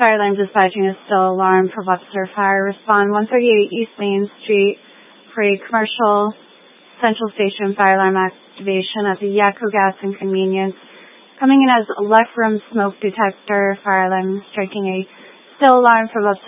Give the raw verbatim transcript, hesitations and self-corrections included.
fire alarm dispatching a still alarm for Webster Fire. Respond one thirty-eight East Main Street for a commercial central station fire alarm activation at the Yakko Gas and Convenience. Coming in as a left room smoke detector fire alarm striking a still alarm for Webster